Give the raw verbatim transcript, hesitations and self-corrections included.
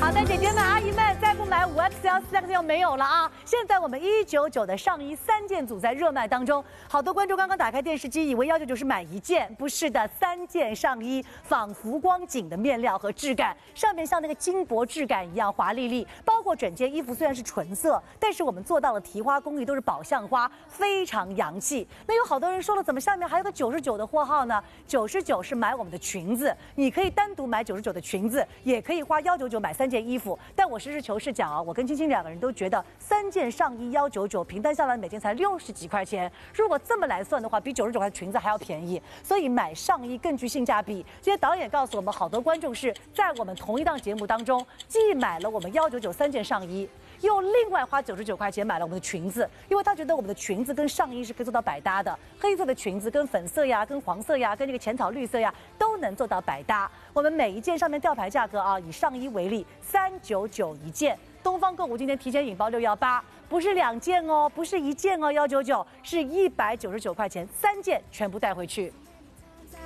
好的，姐姐们、阿姨们，再不买五 X L、四 X L 没有了啊！现在我们一九九的上衣三件组在热卖当中，好多观众刚刚打开电视机，以为一九九是买一件，不是的，三件上衣，仿浮光锦的面料和质感，上面像那个金箔质感一样华丽丽，包括整件衣服虽然是纯色，但是我们做到了提花工艺，都是宝相花，非常洋气。那有好多人说了，怎么下面还有个九十九的货号呢？九十九是买我们的裙子，你可以单独买九十九的裙子，也可以花一九九买三件衣服。但我实事求是讲啊，我跟青青两个人都觉得三件上衣一九九，平摊下来每件才六十几块钱。如果这么来算的话，比九十九块裙子还要便宜，所以买上衣更具性价比。这些导演告诉我们，好多观众是在我们同一档节目当中，既买了我们一九九三件上衣，又另外花九十九块钱买了我们的裙子，因为他觉得我们的裙子跟上衣是可以做到百搭的，黑色的裙子跟粉色呀、跟黄色呀、跟这个浅草绿色呀都能做到百搭。我们每一件上面吊牌价格啊，以上衣为例，三九九一件。东方购物今天提前引爆六一八，不是两件哦，不是一件哦，一九九是一百九十九块钱，三件全部带回去。